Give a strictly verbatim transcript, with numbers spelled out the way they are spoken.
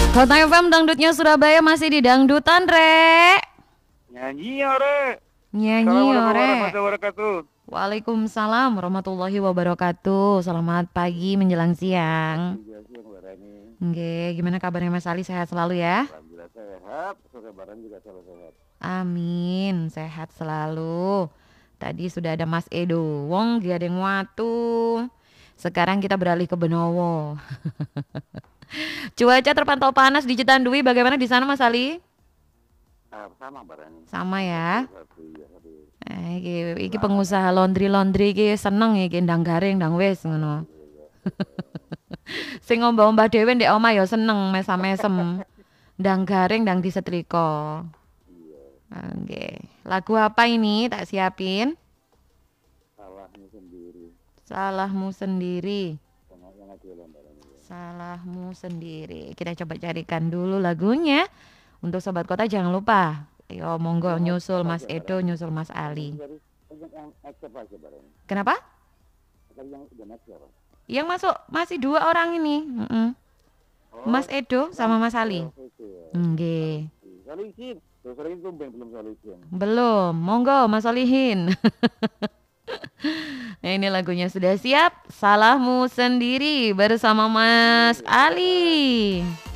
Kota F M Dangdutnya Surabaya masih di dangdutan, Rek. Nyanyi ya, Rek. Nyanyi, Assalamualaikum Rek. warahmatullahi wabarakatuh. Waalaikumsalam warahmatullahi wabarakatuh. Selamat pagi menjelang siang. Iya, siang barani. Oke, gimana kabarnya Mas Ali? Sehat selalu ya? Alhamdulillah sehat, sore barang juga selalu sehat. Amin, sehat selalu. Tadi sudah ada Mas Edo Wong, Gading Watu. Sekarang kita beralih ke Benowo. Cuaca terpantau panas di Citandui. Bagaimana di sana, Mas Ali? Ah, sama barani. Sama ya. Satu, ya, satu. Eh, iki, iki pengusaha laundry-laundry iki seneng iki ndang garing ndang wis ngono. Sing ombah-ombah dhewe ndek omah ya seneng mesam-mesem. Ndang garing ndang disetrika. Iya, Oke. Lagu apa ini? Tak siapin. salahmu sendiri. Salahmu sendiri. Sama yang aja lah barani. Salahmu sendiri. Kita coba carikan dulu lagunya. Untuk sobat kota jangan lupa. Yo monggo nyusul Mas Edo, nyusul Mas Ali. Dari yang accept aja barani. Kenapa? Tadi yang udah next siapa? Yang masuk masih dua orang ini. Mm-mm. Mas Edo sama Mas Ali. Nggih. Solihin, terus sering tumbeng belum solihin. Belum. Monggo Mas Solihin. Nah, ini lagunya sudah siap. Salahmu sendiri bersama Mas Ali.